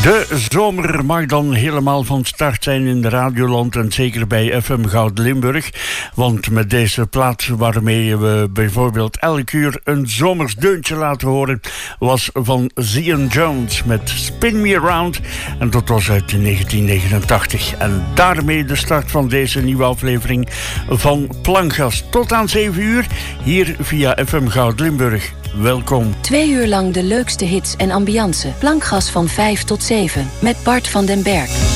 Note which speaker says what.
Speaker 1: De zomer mag dan helemaal van start zijn in de Radioland en zeker bij FM Goud Limburg. Want met deze plaat waarmee we bijvoorbeeld elk uur een zomers deuntje laten horen, was van Zion Jones met Spin Me Around. En dat was uit 1989. En daarmee de start van deze nieuwe aflevering van Plankgas. Tot aan 7 uur hier via FM Goud Limburg. Welkom.
Speaker 2: 2 uur lang de leukste hits en ambiance. Plankgas van 5 tot 7 met Bart van den Berg.